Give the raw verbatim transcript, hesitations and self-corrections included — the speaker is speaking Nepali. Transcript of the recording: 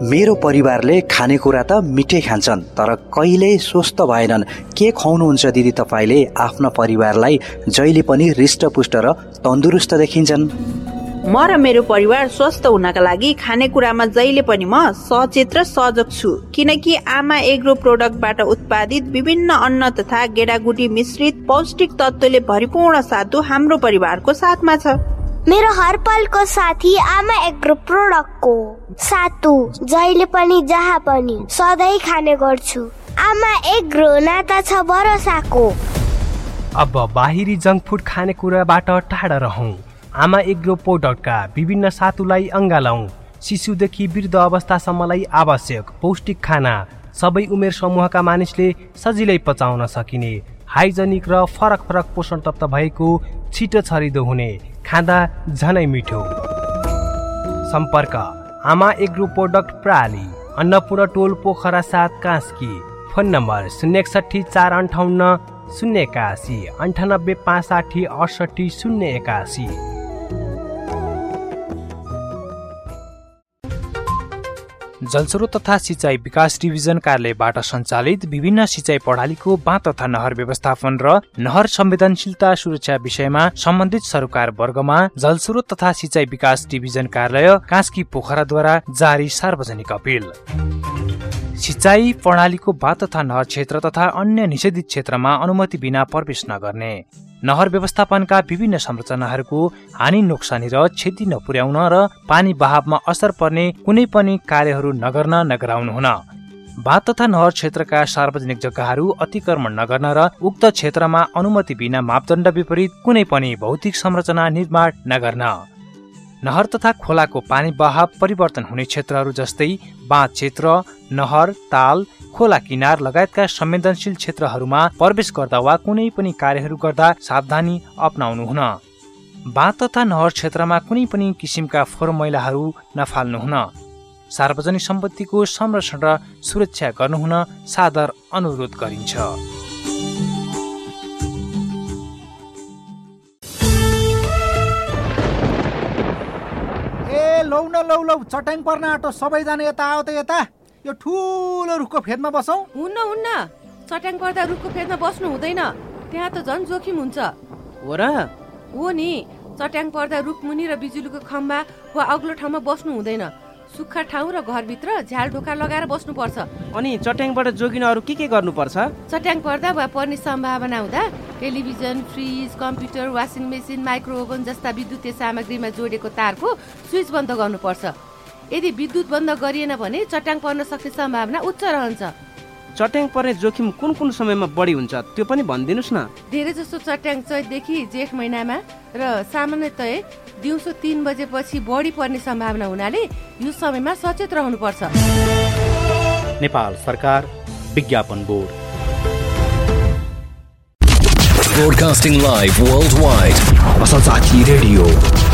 मेरो परिवारले खानेकुरा त मिठै खान्छन्, तर कहिल्यै स्वस्थ भएनन्। के खुवाउनुहुन्छ दिदी तपाईँले? आफ्ना परिवारलाई जहिले पनि हृष्टपुष्ट र तन्दुरुस्त देखिन्छन्। म र मेरो परिवार स्वस्थ हुनका लागि खानेकुरामा जहिले पनि म सचेत र सजग छु, किनकि आमा एग्रो प्रोडक्टबाट उत्पादित विभिन्न अन्न तथा गेडागुडी मिश्रित पौष्टिक तत्त्वले भरिपूर्ण सातु हाम्रो परिवारको साथमा छ। मेरो हरपलको साथी आमा एग्रो प्रोडक्टको सातु जहिले पनि जहाँ पनि सधैँ खाने गर्छु। आमा एग्रो नाता छ भरोसाको। अब बाहिरी जङ्क फुड खानेकुराबाट टाढा रहौं। आमा एग्रो प्रोडक्टका विभिन्न सातुलाई अँगालौं। शिशुदेखि वृद्ध अवस्थासम्मलाई आवश्यक पौष्टिक खाना सबै उमेर समूहका मानिसले सजिलै पचाउन सकिने, हाइजेनिक र फरक फरक पोषण तत्त्व भएको, छिटो छरिदो हुने, खाँदा झनै मिठो। सम्पर्क आमा एग्रो प्रोडक्ट प्राली, अन्नपूर्ण टोल पोखरा सात कास्की। फोन नम्बर शून्य एकसठी चार अन्ठाउन्न शून्य एकासी अन्ठानब्बे पाँच साठी अडसठी शून्य एकासी। जलस्रोत तथा सिंचाई विकास डिभिजन कार्यालयबाट सञ्चालित विभिन्न सिंचाई प्रणालीको बाँध तथा नहर व्यवस्थापन र नहर संवेदनशीलता सुरक्षा विषयमा सम्बन्धित सरकार वर्गमा जलस्रोत तथा सिंचाई विकास डिभिजन कार्यालय कास्की पोखराद्वारा जारी सार्वजनिक अपील। सिंचाई प्रणालीको बाँध तथा नहर क्षेत्र तथा अन्य निषेधित क्षेत्रमा अनुमति बिना प्रवेश नगर्ने, नहर व्यवस्थापनका विभिन्न संरचनाहरूको हानि नोक्सानी र क्षति नपुर्याउन र पानी बहावमा असर पर्ने कुनै पनि कार्यहरू नगर्न नगराउनु हुन, बाँध तथा नहर क्षेत्रका सार्वजनिक जग्गाहरू अतिक्रमण नगर्न र उक्त क्षेत्रमा अनुमति बिना मापदण्ड विपरीत कुनै पनि भौतिक संरचना निर्माण नगर्न, नहर तथा खोलाको पानी बहाव परिवर्तन हुने क्षेत्रहरू जस्तै बाँध क्षेत्र, नहर, ताल, खोला किनार लगायतका संवेदनशील क्षेत्रहरूमा प्रवेश गर्दा वा कुनै पनि कार्यहरू गर्दा सावधानी अपनाउनु हुन, बाँध तथा नहर क्षेत्रमा कुनै पनि किसिमका फोहोर मैलाहरू नफाल्नु हुन, सार्वजनिक सम्पत्तिको संरक्षण र सुरक्षा गर्नुहुन सादर अनुरोध गरिन्छ। ए लौ न लौ लौ चट्याङ पर्न आँटो, सबैजना यता आओ त यता। यो ठुलो रुखको फेदमा बसौँ। हुन्न हुन्न, चट्याङ पर्दा रुखको फेदमा बस्नु हुँदैन, त्यहाँ त झन् जोखिम हुन्छ। हो र? हो नि, चट्याङ पर्दा रुखमुनि र बिजुलीको खम्बा वा अग्लो ठाउँमा बस्नु हुँदैन। सुक्खा ठाउँ र घरभित्र झ्याल ढोका लगाएर बस्नुपर्छ। अनि चट्याङबाट जोगिन अरू के के गर्नुपर्छ? चट्याङ पर्दा वा पर्ने सम्भावना हुँदा television, fridge, computer, washing machine, micro oven जस्ता विद्युतीय सामग्रीमा जोडेको तारको स्विच बन्द गर्नुपर्छ। यदि विद्युत बन्द गरिएन भने चट्याङ पर्न सक्ने सम्भावना उच्च रहन्छ। चट्याङ पर्ने जोखिम कुन कुन समयमा बढी हुन्छ त्यो पनि भनिदिनुस् न। धेरै जसो चट्याङ चैतदेखि जेठ महिनामा र सामान्यतया दिउँसो तीन बजेपछि बढी पर्ने सम्भावना हुनाले यो समयमा सचेत रहनुपर्छ। नेपाल सरकार विज्ञापन board. Broadcasting live worldwide. Asalzaki Radio.